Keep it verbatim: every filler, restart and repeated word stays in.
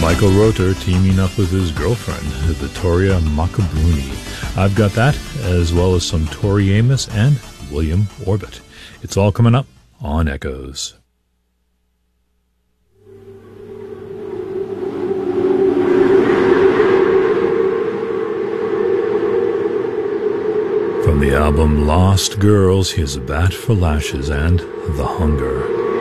Michael Roter teaming up with his girlfriend, Vittoria Macabrini. I've got that, as well as some Tori Amos and William Orbit. It's all coming up on Echoes. From the album Lost Girls, here's A Bat for Lashes and The Hunger.